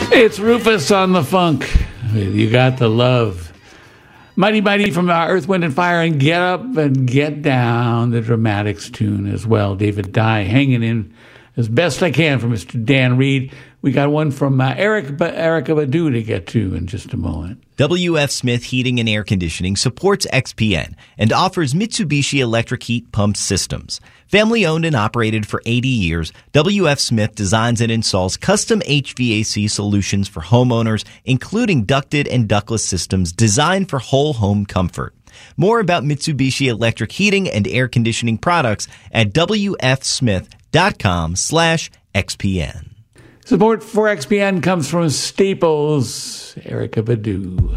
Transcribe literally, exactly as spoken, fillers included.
It's Rufus on the Funk. You got the love. Mighty Mighty from uh, Earth, Wind, and Fire, and Get Up and Get Down, the Dramatics tune as well. David Dye hanging in as best I can for Mister Dan Reed. We got one from uh, Eric, ba- Erica Badu to get to in just a moment. W F Smith Heating and Air Conditioning supports X P N and offers Mitsubishi electric heat pump systems. Family owned and operated for eighty years, W F Smith designs and installs custom H V A C solutions for homeowners, including ducted and ductless systems designed for whole home comfort. More about Mitsubishi electric heating and air conditioning products at W F smith dot com slash X P N. Support for X P N comes from Staples, Erica Badu.